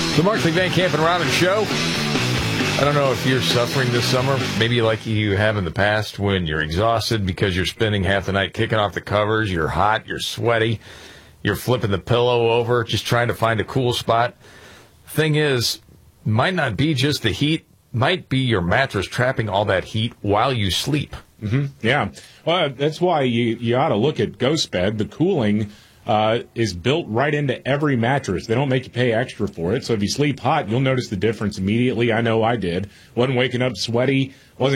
The Markley Van Camp and Robbins Show. I don't know if you're suffering this summer, maybe like you have in the past when you're exhausted because you're spending half the night kicking off the covers, you're hot, you're sweaty, you're flipping the pillow over, just trying to find a cool spot. Thing is, might not be just the heat, might be your mattress trapping all that heat while you sleep. Mm-hmm. Yeah. Well, that's why you ought to look at GhostBed. The cooling is built right into every mattress. They don't make you pay extra for it. So if you sleep hot, you'll notice the difference immediately. I know I did. Wasn't waking up sweaty, wasn't